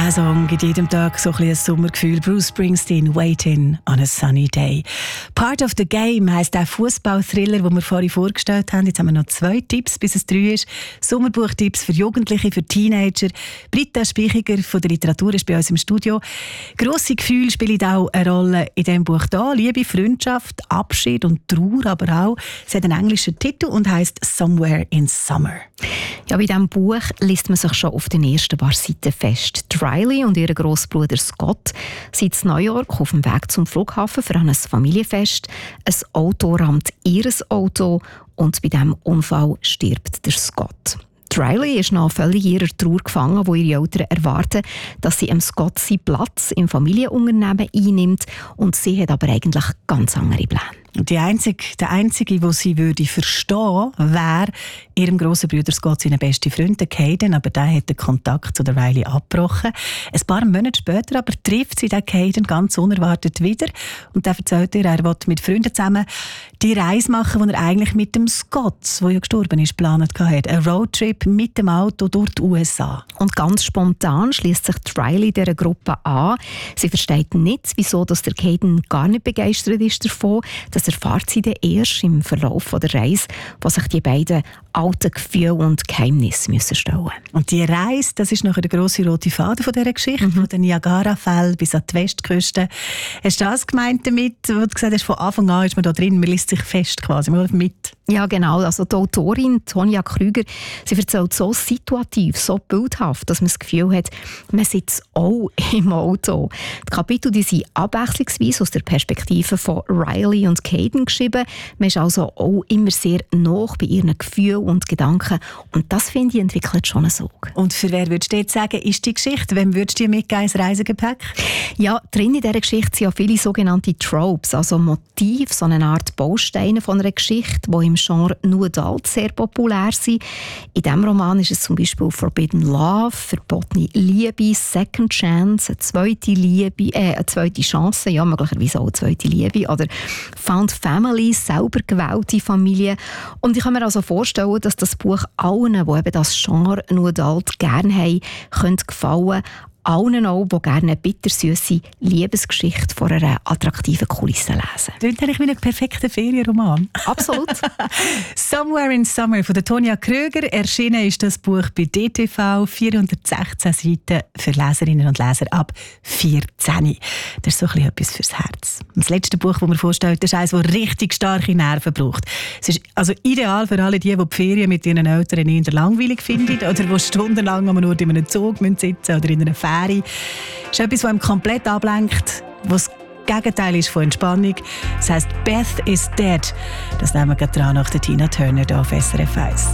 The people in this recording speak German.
Dieser Song gibt jedem Tag so ein Sommergefühl. Bruce Springsteen, Waiting on a Sunny Day. Part of the Game heisst der Fußball-Thriller, den wir vorhin vorgestellt haben. Jetzt haben wir noch 2 Tipps, bis es 3 ist. Sommerbuchtipps für Jugendliche, für Teenager. Britta Spichiger von der Literatur ist bei uns im Studio. Grosse Gefühle spielen auch eine Rolle in diesem Buch hier. Liebe, Freundschaft, Abschied und Trauer, aber auch. Es hat einen englischen Titel und heisst Somewhere in Summer. Ja, bei diesem Buch liest man sich schon auf den ersten paar Seiten fest. Riley und ihr Grossbruder Scott sind in New York auf dem Weg zum Flughafen für ein Familienfest. Ein Auto rammt ihr Auto und bei diesem Unfall stirbt der Scott. Riley ist noch völlig in ihrer Trauer gefangen, wo ihre Eltern erwarten, dass sie Scott seinen Platz im Familienunternehmen einnimmt, und sie hat aber eigentlich ganz andere Pläne. Der Einzige, den sie verstehen würde, wäre ihrem grossen Bruder Scott seine beste Freundin Caden, aber der hat den Kontakt zu der Riley abgebrochen. Ein paar Monate später aber trifft sie den Caden ganz unerwartet wieder und der erzählt ihr, er will mit Freunden zusammen die Reise machen, die er eigentlich mit dem Scott, der ja gestorben ist, geplant hat. Ein Roadtrip mit dem Auto durch die USA. Und ganz spontan schließt sich die Riley dieser Gruppe an. Sie versteht nicht, wieso dass der Caden gar nicht begeistert ist davon. Das erfahrt sie dann erst im Verlauf der Reise, wo sich die beiden alten Gefühle und Geheimnisse müssen stellen. Und die Reise, das ist nachher der grosse rote Faden von dieser Geschichte, von den Niagara-Fällen bis an die Westküste. Hast du das gemeint damit, wo du gesagt hast, von Anfang an ist man da drin, man liest sich fest quasi, man mit? Ja, genau. Also die Autorin Tonja Krüger, sie erzählt so situativ, so bildhaft, dass man das Gefühl hat, man sitzt auch im Auto. Die Kapitel die sind abwechslungsweise aus der Perspektive von Riley und Caden geschrieben. Man ist also auch immer sehr nah bei ihren Gefühlen und Gedanken. Und das, finde ich, entwickelt schon einen Sog. Und für wer würdest du jetzt sagen, ist die Geschichte? Wem würdest du dir mitgeben ins Reisegepäck? Ja, drin in dieser Geschichte sind ja viele sogenannte Tropes, also Motive, so eine Art Bausteine von einer Geschichte, die im Genre New Adult sehr populär sind. In diesem Roman ist es zum Beispiel Forbidden Love, verbotene Liebe, Second Chance, eine zweite Chance, ja, möglicherweise auch eine zweite Liebe, oder Found Family, selber gewählte Familie. Und ich kann mir also vorstellen, dass das Buch allen, die eben das Genre New Adult gerne haben, könnte gefallen. Allen auch, die gerne eine bittersüße Liebesgeschichte vor einer attraktiven Kulisse lesen. Klingt eigentlich wie ein perfekter Ferienroman. Absolut. Somewhere in Summer von der Tonja Krüger. Erschienen ist das Buch bei DTV. 416 Seiten für Leserinnen und Leser ab 14. Das ist so ein bisschen etwas fürs Herz. Das letzte Buch, das wir vorstellen, ist eines, das richtig starke Nerven braucht. Es ist also ideal für alle die Ferien mit ihren Eltern eher langweilig finden oder die stundenlang nur in einem Zug sitzen oder in einer Fähre. Es ist etwas, das einem komplett ablenkt, was das Gegenteil ist von Entspannung. Das heisst, Beth is Dead. Das nehmen wir gerade dran nach der Tina Turner hier auf SRF 1.